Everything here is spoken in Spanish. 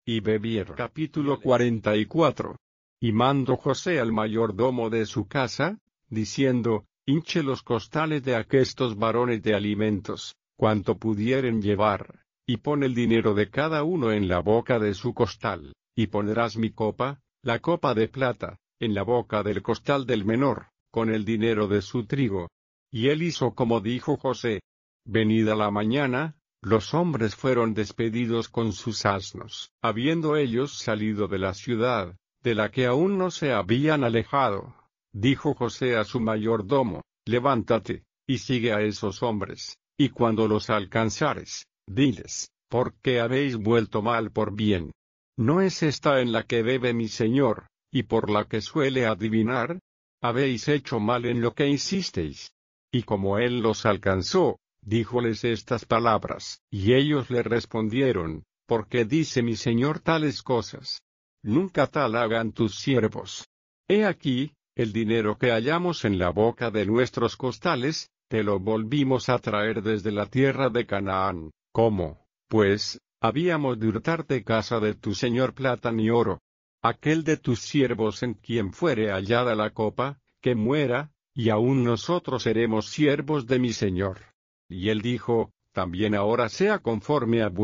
y bebieron. Capítulo 44. Y mandó José al mayordomo de su casa, diciendo, hinche los costales de aquestos varones de alimentos, cuanto pudieren llevar, y pon el dinero de cada uno en la boca de su costal, y pondrás mi copa, la copa de plata, en la boca del costal del menor, con el dinero de su trigo. Y él hizo como dijo José. Venida la mañana, los hombres fueron despedidos con sus asnos. Habiendo ellos salido de la ciudad, de la que aún no se habían alejado, dijo José a su mayordomo, levántate, y sigue a esos hombres, y cuando los alcanzares, diles, ¿por qué habéis vuelto mal por bien? ¿No es esta en la que bebe mi señor, y por la que suele adivinar? Habéis hecho mal en lo que hicisteis. Y como él los alcanzó, díjoles estas palabras, y ellos le respondieron, ¿por qué dice mi señor tales cosas? Nunca tal hagan tus siervos. He aquí, el dinero que hallamos en la boca de nuestros costales, te lo volvimos a traer desde la tierra de Canaán. ¿Cómo, pues, habíamos de hurtarte casa de tu señor plata ni oro? Aquel de tus siervos en quien fuere hallada la copa, que muera, y aún nosotros seremos siervos de mi señor. Y él dijo, también ahora sea conforme a